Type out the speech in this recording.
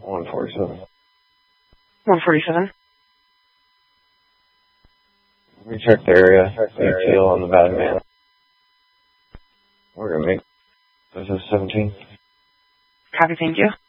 147. 147. Recheck the area. Feel on the bad man. We're gonna make this is 17. Copy, thank you.